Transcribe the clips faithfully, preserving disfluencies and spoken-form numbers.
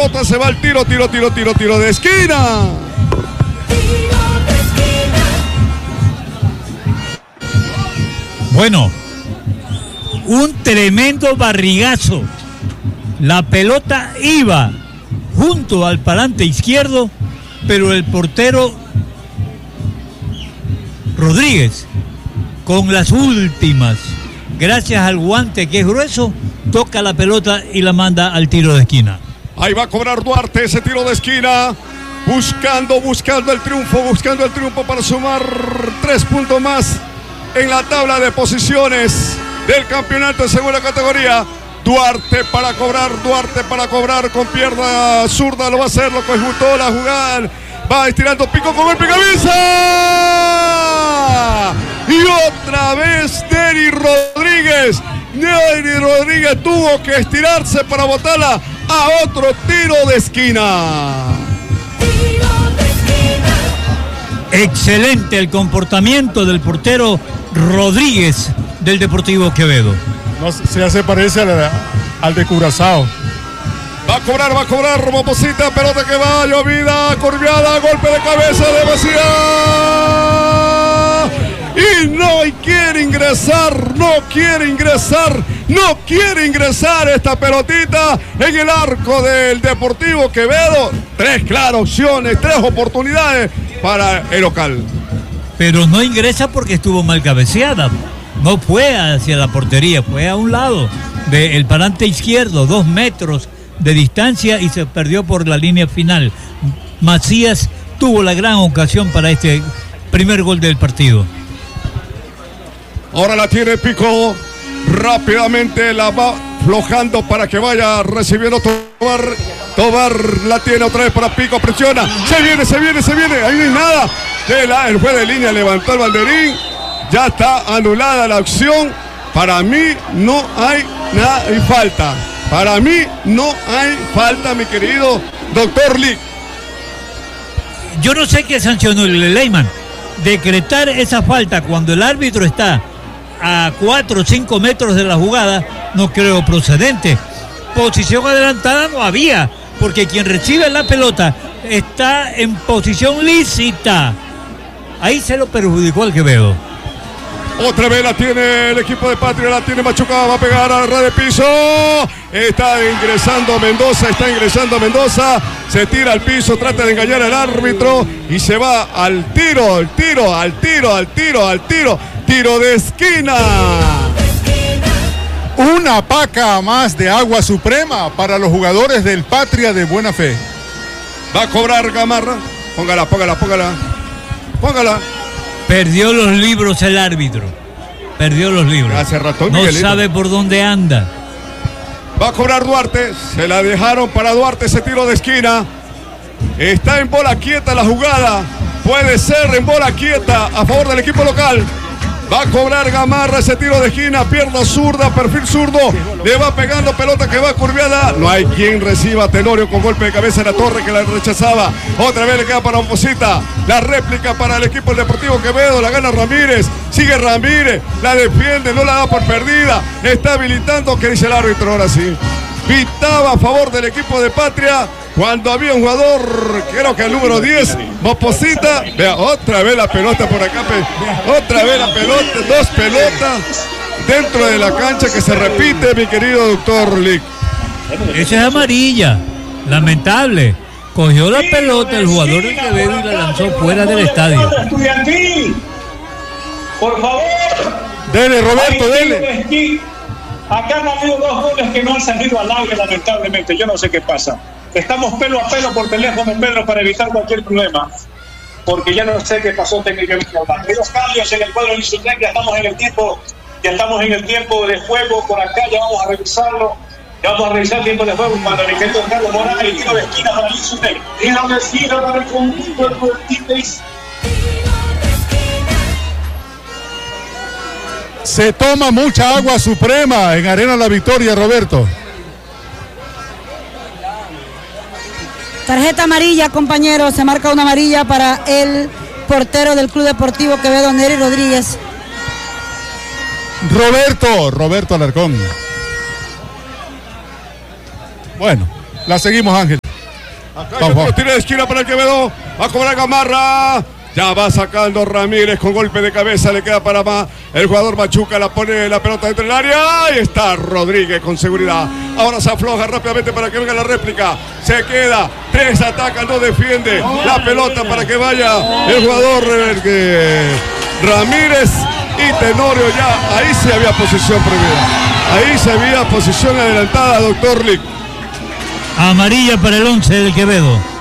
pelota, se va al tiro, tiro, tiro, tiro, tiro de esquina. Bueno, un tremendo barrigazo. La pelota iba junto al parante izquierdo, pero el portero Rodríguez, con las últimas, gracias al guante que es grueso, toca la pelota y la manda al tiro de esquina. Ahí va a cobrar Duarte ese tiro de esquina, buscando, buscando el triunfo, buscando el triunfo para sumar tres puntos más en la tabla de posiciones del campeonato de segunda categoría. Duarte para cobrar, Duarte para cobrar con pierna zurda, lo va a hacer, lo ejecutó la jugada, va estirando pico con golpe cabeza. Y otra vez Neri Rodríguez, Neri Rodríguez tuvo que estirarse para botarla a otro tiro de esquina. Excelente el comportamiento del portero Rodríguez del Deportivo Quevedo. No, se hace parece al, al de Curazao. Va a cobrar, va a cobrar, Moposita, pelota que va, llovida, curviada, golpe de cabeza, demasiado. Y no quiere ingresar, no quiere ingresar, no quiere ingresar esta pelotita en el arco del Deportivo Quevedo. Tres claras opciones, tres oportunidades para el local. Pero no ingresa porque estuvo mal cabeceada. No fue hacia la portería, fue a un lado del parante izquierdo, dos metros de distancia y se perdió por la línea final. Macías tuvo la gran ocasión para este primer gol del partido. Ahora la tiene Pico, rápidamente la va aflojando para que vaya recibiendo Tobar. Tobar la tiene otra vez para Pico, presiona, se viene, se viene, se viene, ahí no hay nada. El juez de línea levantó el banderín, ya está anulada la acción. Para mí no hay nada, hay falta. Para mí no hay falta, mi querido doctor Lee. Yo no sé qué sancionó el Leyman. Decretar esa falta cuando el árbitro está a cuatro o cinco metros de la jugada, no creo procedente. Posición adelantada no había, porque quien recibe la pelota está en posición lícita. Ahí se lo perjudicó al Quevedo. Otra vez la tiene el equipo de Patria, la tiene Machuca, va a pegar a ras de piso. Está ingresando Mendoza, está ingresando Mendoza. Se tira al piso, trata de engañar al árbitro y se va al tiro, al tiro, al tiro, al tiro, al tiro. Tiro de esquina. Una paca más de agua suprema para los jugadores del Patria de buena fe. Va a cobrar Gamarra. Póngala, póngala, póngala. Póngala. Perdió los libros el árbitro. Perdió los libros. Hace rato, no Miguelito. sabe por dónde anda. Va a cobrar Duarte. Se la dejaron para Duarte ese tiro de esquina. Está en bola quieta la jugada. Puede ser en bola quieta a favor del equipo local. Va a cobrar Gamarra ese tiro de esquina, pierna zurda, perfil zurdo, le va pegando pelota que va curviada. No hay quien reciba a Tenorio con golpe de cabeza en la torre que la rechazaba. Otra vez le queda para Oposita. La réplica para el equipo del Deportivo Quevedo, la gana Ramírez. Sigue Ramírez, la defiende, no la da por perdida. Está habilitando, ¿qué dice el árbitro ahora sí? Pitaba a favor del equipo de Patria. Cuando había un jugador, creo que el número diez, Moposita, vea, otra vez la pelota por acá, otra vez la pelota, dos pelotas dentro de la cancha que se repite, mi querido doctor Lick. Esa es amarilla, lamentable. Cogió la pelota el jugador de Quevedo y la lanzó fuera del estadio. Por favor. Dele, Roberto, dele. Acá han habido dos goles que no han salido al aire, lamentablemente. Yo no sé qué pasa. Estamos pelo a pelo por teléfono, Pedro, para evitar cualquier problema. Porque ya no sé qué pasó técnicamente. Hay dos cambios en el cuadro de Insultec, ya estamos en el tiempo, ya estamos en el tiempo de juego por acá, ya vamos a revisarlo. Ya vamos a revisar el tiempo de juego cuando el ingeniero Carlos Morales, el tiro de esquina para el Insultec. Tiro de esquina para el conjunto del Cortites. Se toma mucha agua suprema en Arena La Victoria, Roberto. Tarjeta amarilla, compañeros, se marca una amarilla para el portero del Club Deportivo Quevedo, Neri Rodríguez. Roberto, Roberto Alarcón. Bueno, la seguimos, Ángel. Vamos. Tiro de esquina para el Quevedo. Va a cobrar Gamarra. Ya va sacando Ramírez con golpe de cabeza. Le queda para más. El jugador Machuca la pone la pelota dentro del área. Ahí está Rodríguez con seguridad. Ahora se afloja rápidamente para que venga la réplica. Se queda. Tres ataca, no defiende. La pelota para que vaya el jugador eh, Ramírez y Tenorio. Ya ahí se había posición previa. Ahí se había posición adelantada, doctor Lick. Amarilla para el once del Quevedo.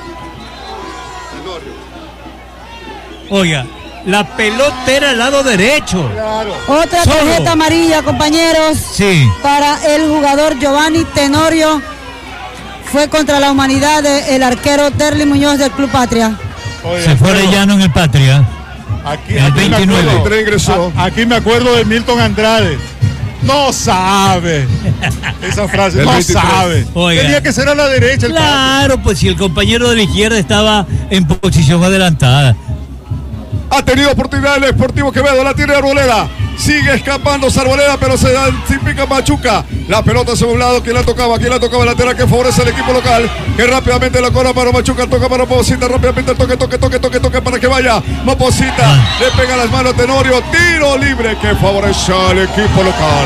Oiga, la pelota era al lado derecho. Claro. Otra Solo. tarjeta amarilla, compañeros. Sí. Para el jugador Giovanni Tenorio. Fue contra la humanidad del arquero Terly Muñoz del Club Patria. Oiga, Se fue Arellano en el Patria. Aquí, el aquí veintinueve. Me acuerdo, a, aquí me acuerdo de Milton Andrade. No sabe. Esa frase, no veintitrés. Sabe. Oiga. Tenía que ser a la derecha. El claro, patio. Pues si el compañero de la izquierda estaba en posición adelantada. Ha tenido oportunidad el Sportivo Quevedo, la tiene Arboleda. Sigue escapando Arboleda, pero se da sin pica Machuca. La pelota hacia un lado, ¿quién la tocaba? ¿Quién la tocaba? Lateral que favorece al equipo local. Que rápidamente la cobra para Machuca, toca para Moposita. Rápidamente el toque, toque, toque, toque, toque para que vaya. Moposita ah. le pega las manos a Tenorio. Tiro libre que favorece al equipo local.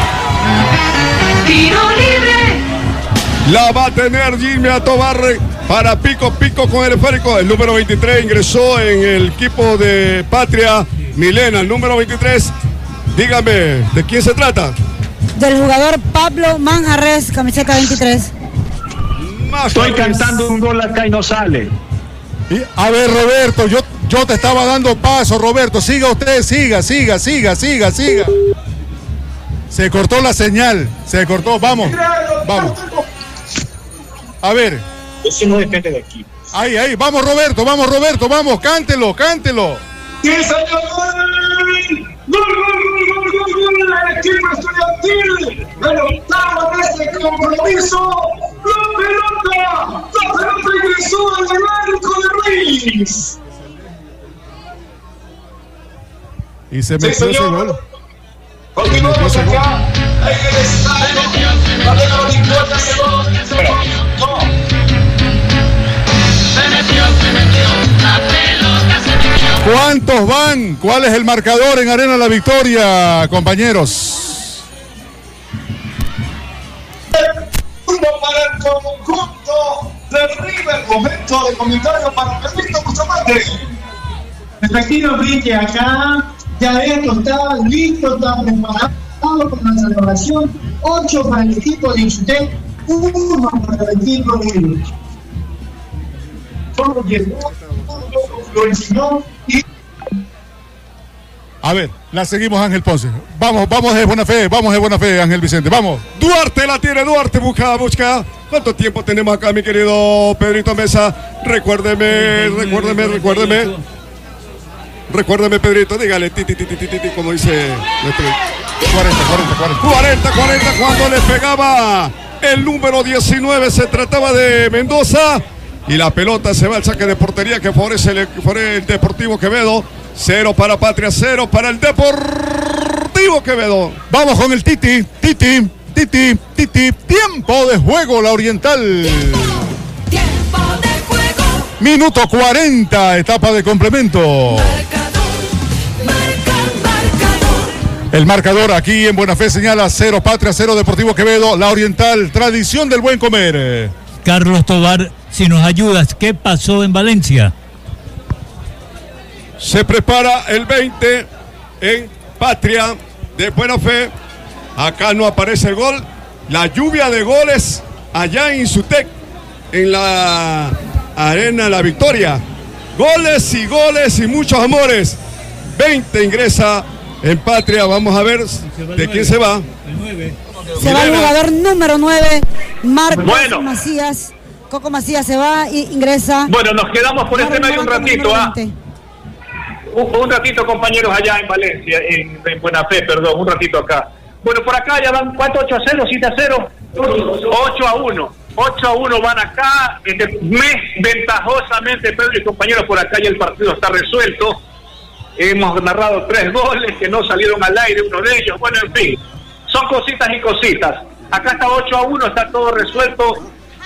Tiro libre. La va a tener Jimmy Atobarre para Pico Pico con el esférico. El número veintitrés ingresó en el equipo de Patria. Milena, el número veintitrés. Dígame, ¿de quién se trata? Del jugador Pablo Manjarres, camiseta veintitrés. Estoy cantando un gol acá y no sale. Y, a ver, Roberto, yo, yo te estaba dando paso, Roberto. Siga usted, siga, siga, siga, siga, siga. Se cortó la señal, se cortó, vamos, vamos. A ver. Eso no depende de aquí. Ahí, ahí, vamos Roberto, vamos Roberto, vamos, cántelo, cántelo. ¡Sí, señor! ¡Gol, gol, gol, gol, gol, gol! ¡El equipo estudiantil! ¡El octavo de este compromiso! ¡La pelota! ¡La pelota ingresó al arco de Ruiz! Y se metió sí, ese gol. Continuamos acá en el estadio. La pelota no importa, se va, se va. No. Se metió, se metió, la pelota se metió. ¿Cuántos van? ¿Cuál es el marcador en Arena La Victoria, compañeros? Uno para el conjunto de River. Momento de comentario para Pedrito Bustamante. Efectivamente, acá ya esto está listo, está preparado para la celebración. Ocho para el equipo de Inchutec, uno para el equipo de River. Todo llegó, lo enseñó y... A ver, la seguimos, Ángel Ponce. Vamos, vamos de buena fe, vamos de buena fe, Ángel Vicente, vamos. Duarte la tiene, Duarte busca, busca. ¿Cuánto tiempo tenemos acá, mi querido Pedrito Mesa? Recuérdeme, recuérdeme, recuérdeme. Recuérdeme, Pedrito, dígale, ti, ti, ti, ti, ti, ti, como dice nuestro... cuarenta, cuarenta, cuarenta. cuarenta, cuarenta, cuando le pegaba el número diecinueve, se trataba de Mendoza. Y la pelota se va al saque de portería que favorece el, favorece el Deportivo Quevedo. Cero para Patria, cero para el Deportivo Quevedo. Vamos con el Titi, Titi, Titi, Titi. Tiempo de juego, la Oriental. Tiempo, tiempo de juego. Minuto cuarenta, etapa de complemento. Marcador, marca, marcador. El marcador aquí en Buena Fe señala cero Patria, cero Deportivo Quevedo. La Oriental, tradición del buen comer. Carlos Tobar, si nos ayudas, ¿qué pasó en Valencia? Se prepara el veinte en Patria de Buena Fe. Acá no aparece el gol. La lluvia de goles allá en Insutec, en la Arena La Victoria. Goles y goles y muchos amores. veinte ingresa en Patria. Vamos a ver de quién se va. El nueve. Se va el jugador número nueve, Marcos bueno. Macías. Coco Macías se va e ingresa. Bueno, nos quedamos por este medio un ratito, ¿ah? Un, un ratito, compañeros, allá en Valencia, en, en Buena Fe, perdón, un ratito acá. Bueno, por acá ya van, ¿cuánto? ¿ocho a cero? ¿siete a cero? ocho a uno. ocho a uno van acá. Este, mes, ventajosamente, Pedro y compañeros, por acá ya el partido está resuelto. Hemos narrado tres goles que no salieron al aire, uno de ellos. Bueno, en fin, son cositas y cositas. Acá está ocho a uno, está todo resuelto.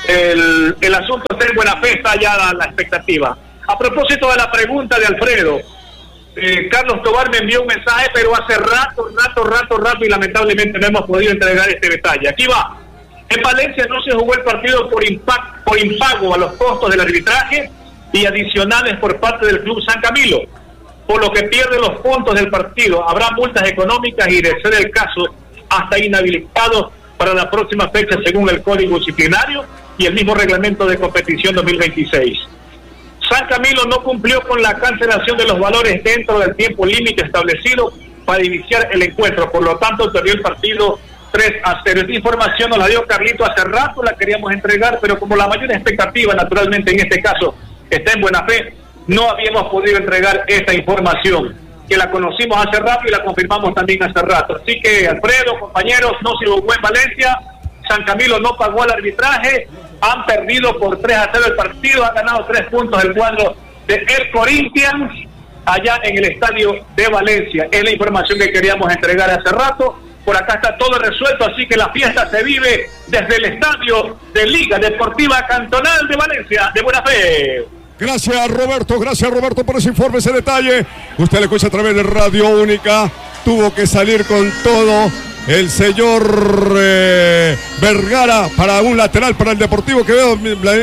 el, el asunto está en buena fe, está ya la, la expectativa. A propósito de la pregunta de Alfredo, eh, Carlos Tobar me envió un mensaje, pero hace rato, rato, rato, rato, y lamentablemente no hemos podido entregar este detalle. Aquí va. En Valencia no se jugó el partido por, impact, por impago a los costos del arbitraje y adicionales por parte del Club San Camilo, por lo que pierde los puntos del partido. Habrá multas económicas y, de ser el caso, hasta inhabilitados para la próxima fecha según el Código Disciplinario y el mismo reglamento de competición dos mil veintiséis. San Camilo no cumplió con la cancelación de los valores dentro del tiempo límite establecido para iniciar el encuentro, por lo tanto perdió el partido tres a cero. Esta información nos la dio Carlito hace rato, la queríamos entregar, pero como la mayor expectativa, naturalmente en este caso, está en buena fe, no habíamos podido entregar esta información, que la conocimos hace rato y la confirmamos también hace rato. Así que, Alfredo, compañeros, no se jugó en Valencia, San Camilo no pagó al arbitraje, han perdido por tres a cero el partido, han ganado tres puntos el cuadro de El Corinthians allá en el estadio de Valencia. Es la información que queríamos entregar hace rato. Por acá está todo resuelto, así que la fiesta se vive desde el estadio de Liga Deportiva Cantonal de Valencia, de buena fe. Gracias, Roberto, gracias, Roberto, por ese informe, ese detalle. Usted le escucha a través de Radio Única. Tuvo que salir con todo el señor eh, Vergara para un lateral para el Deportivo Quevedo.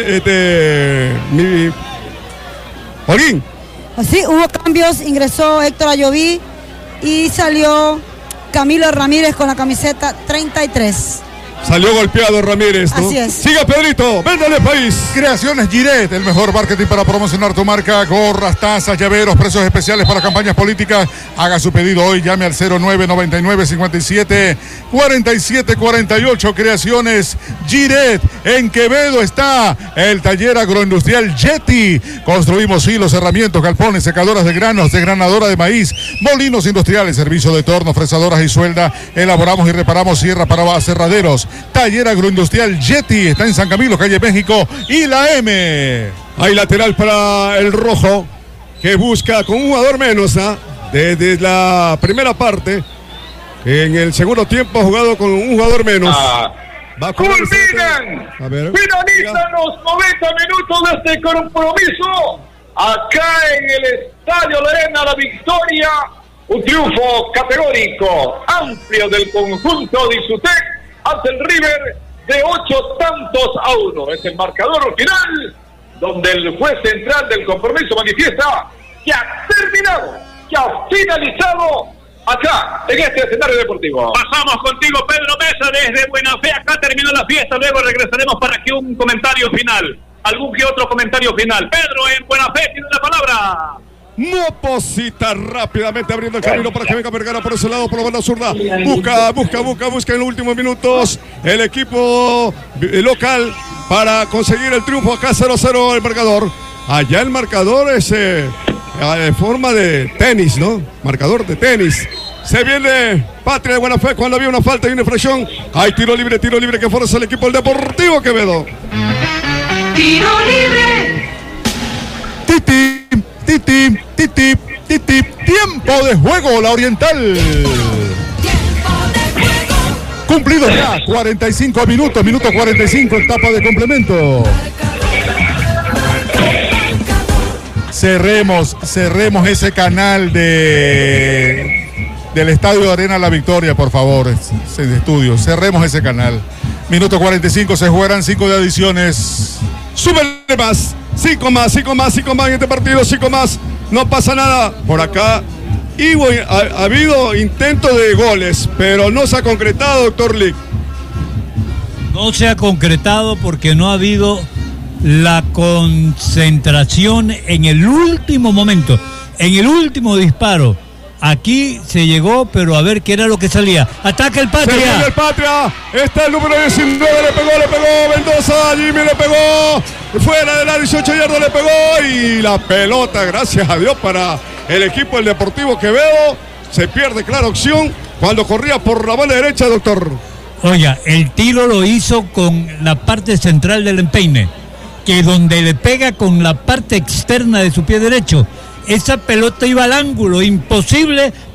Este, mi Holguín. Así, hubo cambios, ingresó Héctor Ayoví y salió Camilo Ramírez con la camiseta treinta y tres. Salió golpeado Ramírez, ¿no? Así es. Siga, Pedrito, véndale país. Creaciones Giret, el mejor marketing para promocionar tu marca. Gorras, tazas, llaveros, precios especiales para campañas políticas. Haga su pedido hoy, llame al cero nueve noventa y nueve cincuenta y siete cuarenta y siete cuarenta y ocho. Creaciones Giret. En Quevedo está el taller agroindustrial Yeti. Construimos hilos, herramientas, galpones, secadoras de granos, desgranadora de maíz, molinos industriales, servicio de torno, fresadoras y suelda. Elaboramos y reparamos sierra para aserraderos. Taller agroindustrial Yeti está en San Camilo, calle México y la M. Hay lateral para el rojo que busca con un jugador menos, ¿eh? Desde la primera parte. En el segundo tiempo ha jugado con un jugador menos. Ah. Va a cobrar el Culminan, a ver, finalizan los noventa minutos de este compromiso. Acá en el Estadio Arena La Victoria, un triunfo categórico, amplio del conjunto de Isutec ante el River de ocho tantos a uno. Es el marcador final, donde el juez central del compromiso manifiesta que ha terminado, que ha finalizado acá, en este escenario deportivo. Pasamos contigo, Pedro Mesa, desde Buena Fe. Acá terminó la fiesta, luego regresaremos para que un comentario final, algún que otro comentario final. Pedro, en Buena Fe, tiene la palabra. Moposita rápidamente abriendo el camino para que venga Vergara por ese lado, por la banda zurda. Busca, busca, busca, busca en los últimos minutos el equipo local para conseguir el triunfo. Acá cero cero el marcador. Allá el marcador es eh, en forma de tenis, ¿no? Marcador de tenis. Se viene Patria de Buena Fe cuando había una falta y una infracción. Hay tiro libre, tiro libre que fuerza el equipo del Deportivo Quevedo. Tiro libre. Titi. Titi, titi, titi, tiempo de juego, la Oriental. Cumplido ya, cuarenta y cinco minutos, minuto cuarenta y cinco, etapa de complemento. Cerremos, cerremos ese canal de del Estadio Arena La Victoria, por favor, de estudio, cerremos ese canal. Minuto cuarenta y cinco, se jugarán cinco de adiciones. Súbele más. Cinco más, cinco más, cinco más en este partido, cinco más. No pasa nada por acá. Y ha, ha habido intentos de goles, pero no se ha concretado, doctor Lick. No se ha concretado porque no ha habido la concentración en el último momento, en el último disparo. Aquí se llegó, pero a ver qué era lo que salía. ¡Ataca el Patria! Se viene el Patria. Está el número diecinueve, le pegó, le pegó. Mendoza, Jimmy le pegó. Fuera de la dieciocho yardas le pegó. Y la pelota, gracias a Dios, para el equipo del Deportivo Quevedo. Se pierde clara opción cuando corría por la banda derecha, doctor. Oiga, el tiro lo hizo con la parte central del empeine, que donde le pega con la parte externa de su pie derecho. Esa pelota iba al ángulo, imposible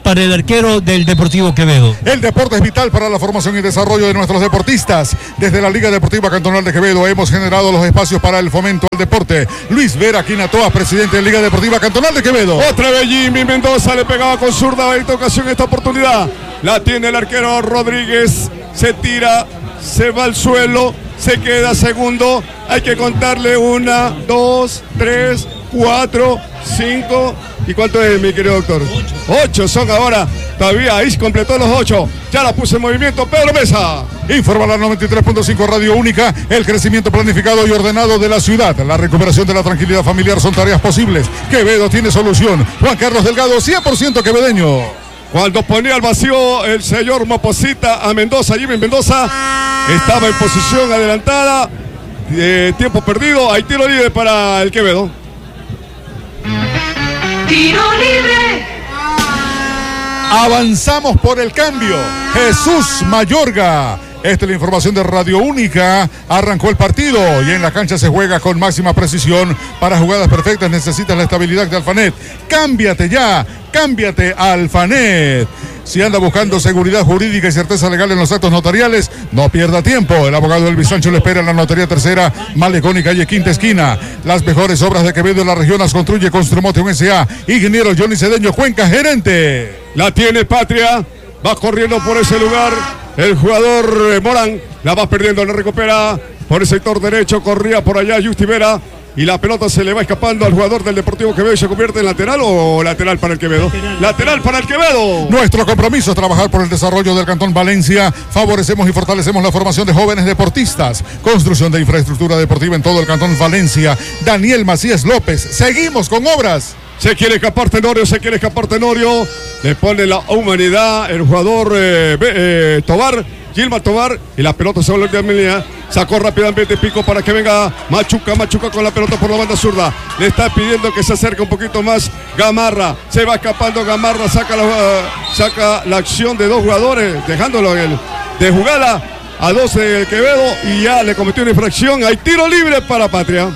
para el arquero del Deportivo Quevedo. El deporte es vital para la formación y desarrollo de nuestros deportistas. Desde la Liga Deportiva Cantonal de Quevedo hemos generado los espacios para el fomento al deporte. Luis Vera Quinatoa, presidente de la Liga Deportiva Cantonal de Quevedo. Otra vez Jimmy Mendoza le pegaba con zurda en esta ocasión, esta oportunidad. La tiene el arquero Rodríguez. Se tira, se va al suelo, se queda segundo. Hay que contarle una, dos, tres, cuatro, cinco. ¿Y cuánto es, mi querido doctor? Ocho. Ocho son ahora. Todavía ahí completó los ocho. Ya la puse en movimiento Pedro Mesa. Informa la noventa y tres punto cinco Radio Única. El crecimiento planificado y ordenado de la ciudad. La recuperación de la tranquilidad familiar son tareas posibles. Quevedo tiene solución. Juan Carlos Delgado, cien por ciento quevedeño. Cuando ponía al vacío el señor Moposita a Mendoza, Jimmy Mendoza estaba en posición adelantada. Eh, tiempo perdido. Hay tiro libre para el Quevedo. Tiro libre. Avanzamos por el cambio. Jesús Mayorga. Esta es la información de Radio Única. Arrancó el partido y en la cancha se juega con máxima precisión. Para jugadas perfectas necesitas la estabilidad de Alfanet. Cámbiate ya, cámbiate a Alfanet. Si anda buscando seguridad jurídica y certeza legal en los actos notariales, no pierda tiempo. El abogado Elvis Sancho le espera en la Notaría Tercera, Malecón y calle Quinta Esquina. Las mejores obras de Quevedo en la región las construye Construmotion S A. Ingeniero Johnny Cedeño Cuenca, gerente. La tiene Patria. Va corriendo por ese lugar el jugador eh, Morán. La va perdiendo, la recupera por el sector derecho. Corría por allá Justi Vera. Y la pelota se le va escapando al jugador del Deportivo Quevedo y se convierte en lateral o lateral para el Quevedo. Lateral, lateral para el Quevedo. Nuestro compromiso es trabajar por el desarrollo del Cantón Valencia. Favorecemos y fortalecemos la formación de jóvenes deportistas. Construcción de infraestructura deportiva en todo el Cantón Valencia. Daniel Macías López. Seguimos con obras. Se quiere escapar Tenorio, se quiere escapar Tenorio. Le pone la humanidad el jugador eh, eh, Tobar. Gilmar Tobar y la pelota se vuelve a Amelia. Sacó rápidamente Pico para que venga Machuca, Machuca con la pelota por la banda zurda. Le está pidiendo que se acerque un poquito más Gamarra. Se va escapando Gamarra, saca la, uh, saca la acción de dos jugadores, dejándolo en el, de jugada a doce de Quevedo y ya le cometió una infracción. Hay tiro libre para Patria.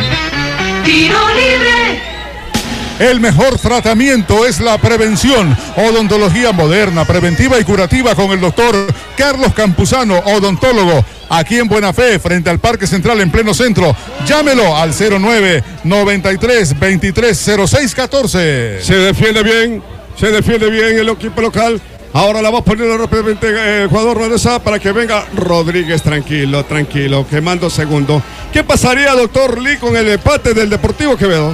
Tiro libre. El mejor tratamiento es la prevención. Odontología moderna, preventiva y curativa con el doctor Carlos Campuzano, odontólogo. Aquí en Buena Fe, frente al Parque Central en pleno centro. Llámelo al cero nueve, noventa y tres, veintitrés, cero seis, catorce. Se defiende bien, se defiende bien el equipo local. Ahora la va poniendo rápidamente eh, el jugador Vanessa para que venga Rodríguez. Tranquilo, tranquilo, quemando segundo. ¿Qué pasaría, doctor Lee, con el empate del Deportivo Quevedo?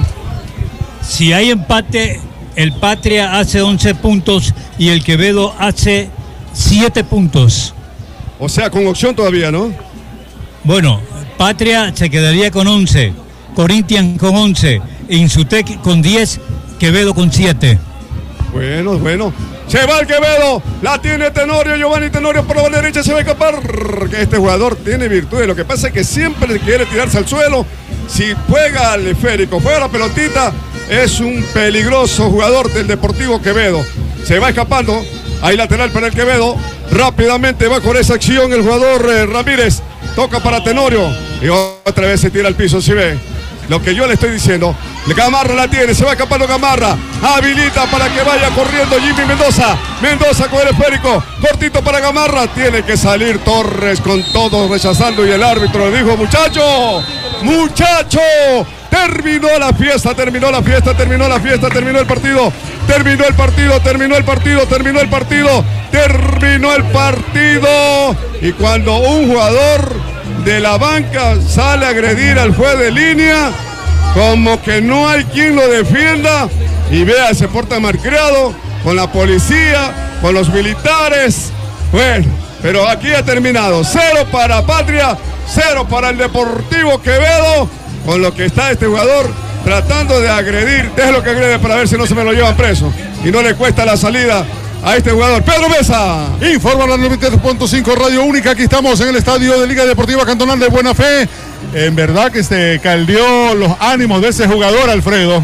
Si hay empate, el Patria hace once puntos y el Quevedo hace siete puntos. O sea, con opción todavía, ¿no? Bueno, Patria se quedaría con once, Corinthians con once, Insutec con diez, Quevedo con siete. Bueno, bueno. Se va el Quevedo, la tiene Tenorio, Giovanni Tenorio por la derecha, se va a escapar. Que este jugador tiene virtudes, lo que pasa es que siempre quiere tirarse al suelo. Si juega al esférico, juega la pelotita, es un peligroso jugador del Deportivo Quevedo. Se va escapando, hay lateral para el Quevedo. Rápidamente va con esa acción el jugador eh, Ramírez. Toca para Tenorio y otra vez se tira al piso, ¿sí ve? Lo que yo le estoy diciendo. Gamarra la tiene, se va escapando Gamarra. Habilita para que vaya corriendo Jimmy Mendoza. Mendoza con el esférico. Cortito para Gamarra. Tiene que salir Torres con todo rechazando y el árbitro le dijo, muchacho, muchacho. Terminó la fiesta, terminó la fiesta, terminó la fiesta, terminó el partido. Terminó el partido, terminó el partido, terminó el partido. Terminó el partido. Y cuando un jugador de la banca sale a agredir al juez de línea, como que no hay quien lo defienda, y vea, se porta malcriado con la policía, con los militares. Bueno, pero aquí ha terminado. Cero para Patria, cero para el Deportivo Quevedo, con lo que está este jugador tratando de agredir. Déjelo que agrede para ver si no se me lo llevan preso y no le cuesta la salida a este jugador. Pedro Mesa. Informa la noventa y tres punto cinco Radio Única. Aquí estamos en el estadio de Liga Deportiva Cantonal de Buena Fe. En verdad que se caldeó los ánimos de ese jugador, Alfredo.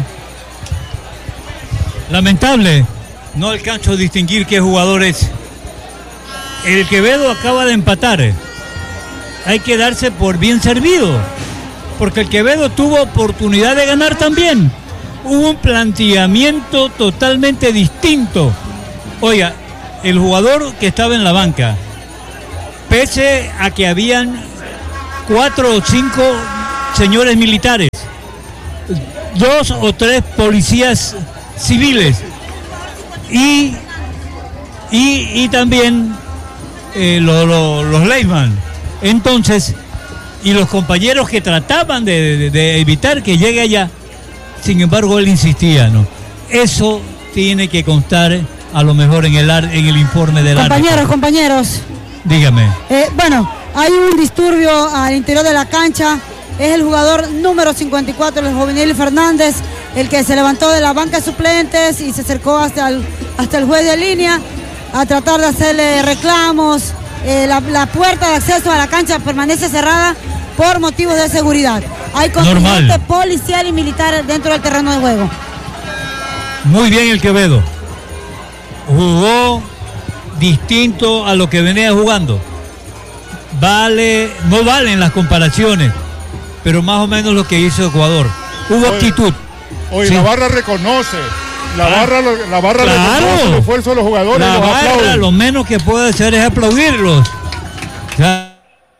Lamentable. No alcanzo a distinguir qué jugador es. El Quevedo acaba de empatar. Hay que darse por bien servido, porque el Quevedo tuvo oportunidad de ganar también. Hubo un planteamiento totalmente distinto Oiga, el jugador que estaba en la banca, pese a que habían cuatro o cinco señores militares, dos o tres policías civiles y, y, y también eh, lo, lo, los Leyman, entonces, y los compañeros que trataban de, de, de evitar que llegue allá, sin embargo él insistía, ¿no? Eso tiene que constar a lo mejor en el en el informe del árbitro. Compañeros, compañeros. Dígame. Eh, bueno, hay un disturbio al interior de la cancha. Es el jugador número cincuenta y cuatro, el Jovenil Fernández, el que se levantó de la banca de suplentes y se acercó hasta el, hasta el juez de línea a tratar de hacerle reclamos. Eh, la, la puerta de acceso a la cancha permanece cerrada por motivos de seguridad. Hay contingente policial y militar dentro del terreno de juego. Muy bien el Quevedo. Jugó distinto a lo que venía jugando. Vale, no valen las comparaciones, pero más o menos lo que hizo Ecuador. Hubo oye, actitud. Oye, sí. La barra reconoce. La ah, barra, la barra claro. reconoce el esfuerzo de los jugadores. La los barra aplauden. Lo menos que puede hacer es aplaudirlos. O sea,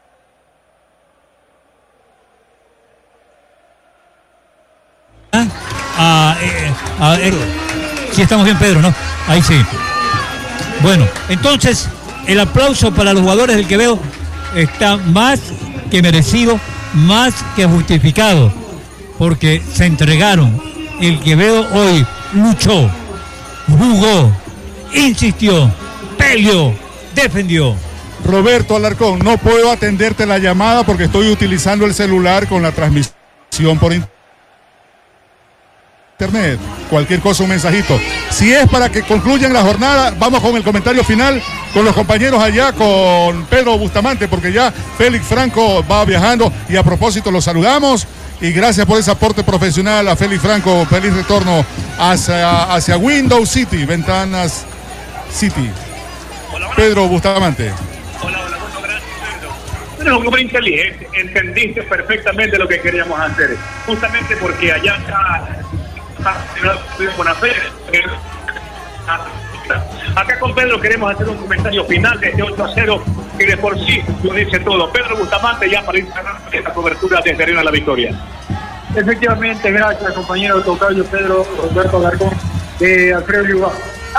ah, eh, ah, eh, sí, estamos bien, Pedro, ¿no? Ahí sí. Bueno, entonces el aplauso para los jugadores del Quevedo está más que merecido, más que justificado, porque se entregaron. El Quevedo hoy luchó, jugó, insistió, peleó, defendió. Roberto Alarcón, no puedo atenderte la llamada porque estoy utilizando el celular con la transmisión por internet. Internet, cualquier cosa, un mensajito. Si es para que concluyan la jornada, vamos con el comentario final con los compañeros allá, con Pedro Bustamante, porque ya Félix Franco va viajando y a propósito lo saludamos y gracias por ese aporte profesional a Félix Franco. Feliz retorno hacia, hacia Windows City, Ventanas City. Pedro Bustamante. Hola, hola, bueno, gracias, Pedro. Tú eres un hombre inteligente, entendiste perfectamente lo que queríamos hacer, justamente porque allá está buena fe. Acá con Pedro queremos hacer un comentario final de este ocho a cero que de por sí lo dice todo. Pedro Bustamante, ya para instalar esta cobertura desde Arena La Victoria. Efectivamente, gracias compañero tocayo Pedro Roberto Alarcón de Alfredo Yuba.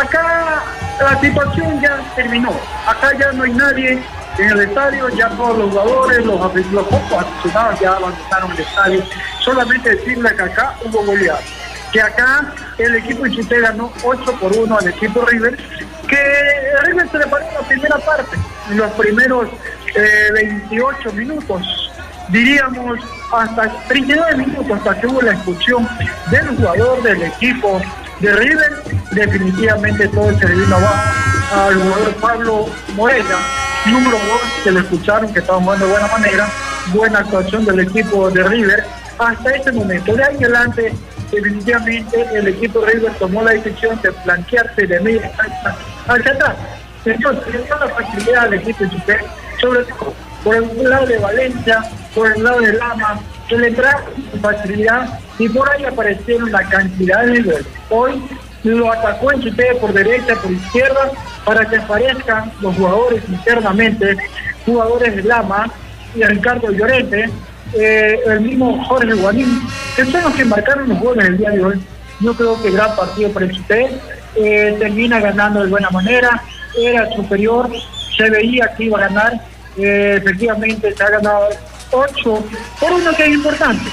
Acá la situación ya terminó, acá ya no hay nadie en el estadio, ya todos los jugadores, los, los pocos aficionados ya abandonaron el estadio. Solamente decirle que acá hubo goleada, que acá el equipo Ichité ganó ocho por uno al equipo River, que River se le paró en la primera parte, en los primeros eh, veintiocho minutos, diríamos hasta treinta y nueve minutos, hasta que hubo la expulsión del jugador del equipo de River. Definitivamente todo se le vino abajo al jugador Pablo Morella, número dos, que le escucharon que estaba jugando de buena manera, buena actuación del equipo de River hasta este momento. De ahí en adelante, definitivamente el equipo River tomó la decisión de flanquearse de media cancha hacia atrás. Entonces, le dio la facilidad al equipo Ichité, sobre todo por el lado de Valencia, por el lado de Lama, que le trajo facilidad y por ahí aparecieron la cantidad de goles. Hoy lo atacó en Ichité por derecha, por izquierda, para que aparezcan los jugadores internamente, jugadores de Lama y Ricardo Llorente, eh, el mismo Jorge Guanín, que son los que marcaron los goles el día de hoy. Yo creo que gran partido para el Ichité, eh, termina ganando de buena manera, era superior, se veía que iba a ganar, eh, efectivamente se ha ganado ocho por uno, que es importante.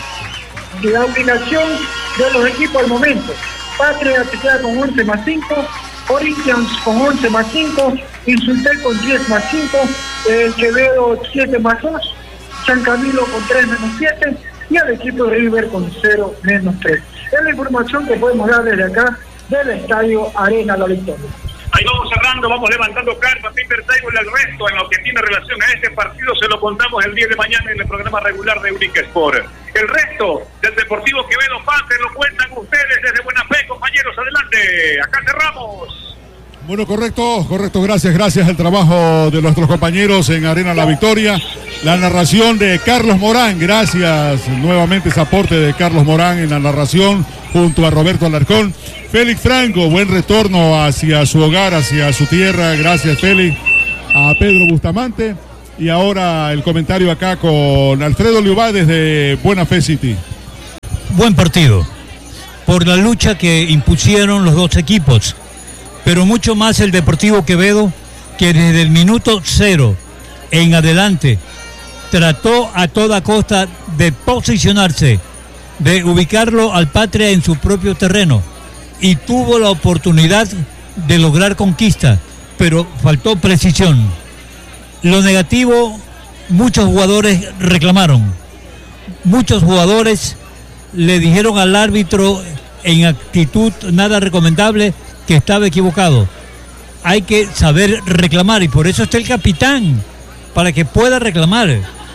Y la obligación de los equipos al momento: Patria se queda con once más cinco, Corinthians con once más cinco, Insulté con diez más cinco, eh, Quevedo siete más dos, San Camilo con tres menos siete y al equipo de River con cero menos tres. Es la información que podemos dar desde acá del estadio Arena La Victoria. Ahí vamos cerrando, vamos levantando cartas, Peter Table, el resto en lo que tiene relación a este partido se lo contamos el día de mañana en el programa regular de Unique Sport. El resto del Deportivo Quevedo Paz se lo cuentan ustedes desde Buena Fe, compañeros, adelante, acá cerramos. Bueno, correcto, correcto, gracias, gracias al trabajo de nuestros compañeros en Arena La Victoria. La narración de Carlos Morán, gracias nuevamente ese aporte de Carlos Morán en la narración junto a Roberto Alarcón. Félix Franco, buen retorno hacia su hogar, hacia su tierra, gracias Félix. A Pedro Bustamante y ahora el comentario acá con Alfredo Liubá desde Buena Fe City. Buen partido, por la lucha que impusieron los dos equipos, pero mucho más el Deportivo Quevedo, que desde el minuto cero en adelante trató a toda costa de posicionarse, de ubicarlo al Patria en su propio terreno y tuvo la oportunidad de lograr conquista, pero faltó precisión. Lo negativo, muchos jugadores reclamaron, muchos jugadores le dijeron al árbitro en actitud nada recomendable que estaba equivocado. Hay que saber reclamar y por eso está el capitán, para que pueda reclamar.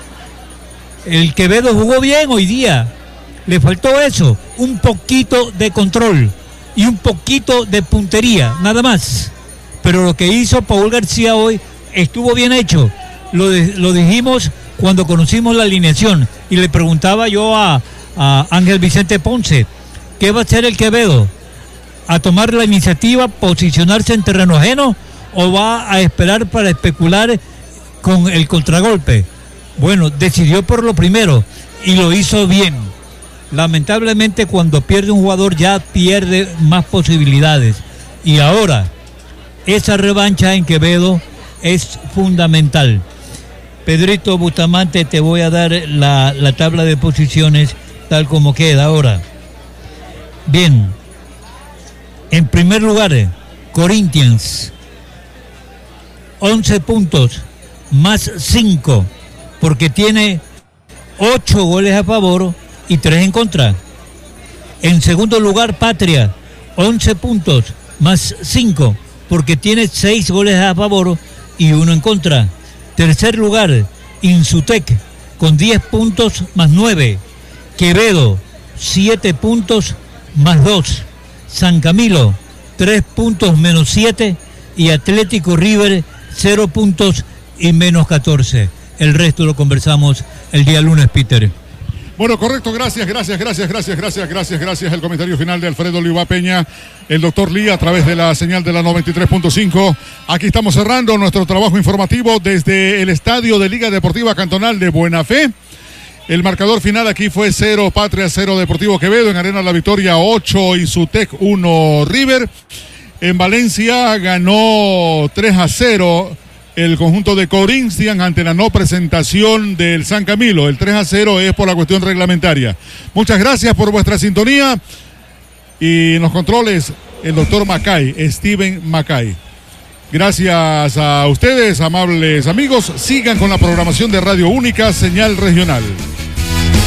El Quevedo jugó bien hoy día, le faltó eso, un poquito de control y un poquito de puntería, nada más. Pero lo que hizo Paul García hoy estuvo bien hecho. Lo, de, lo dijimos cuando conocimos la alineación y le preguntaba yo a, a Ángel Vicente Ponce, ¿qué va a hacer el Quevedo? ¿A tomar la iniciativa, posicionarse en terreno ajeno o va a esperar para especular con el contragolpe? Bueno, decidió por lo primero y lo hizo bien. Lamentablemente cuando pierde un jugador ya pierde más posibilidades y ahora esa revancha en Quevedo es fundamental. Pedrito Bustamante, te voy a dar la, la tabla de posiciones tal como queda ahora. Bien, en primer lugar, Corinthians, once puntos, más cinco, porque tiene ocho goles a favor y tres en contra. En segundo lugar, Patria, once puntos, más cinco, porque tiene seis goles a favor y uno en contra. Tercer lugar, Insutec, con diez puntos, más nueve. Quevedo, siete puntos, más dos. San Camilo, tres puntos menos siete y Atlético River, cero puntos y menos catorce. El resto lo conversamos el día lunes, Peter. Bueno, correcto, gracias, gracias, gracias, gracias, gracias, gracias, gracias. El comentario final de Alfredo Liubá Peña, el doctor Lee, a través de la señal de la noventa y tres punto cinco. Aquí estamos cerrando nuestro trabajo informativo desde el estadio de Liga Deportiva Cantonal de Buena Fe. El marcador final aquí fue cero Patria, cero Deportivo Quevedo. En Arena La Victoria, ocho Insutec, uno River. En Valencia ganó tres a cero el conjunto de Corinthians ante la no presentación del San Camilo. El tres a cero es por la cuestión reglamentaria. Muchas gracias por vuestra sintonía. Y en los controles, el doctor Macay, Steven Macay. Gracias a ustedes, amables amigos. Sigan con la programación de Radio Única, señal regional.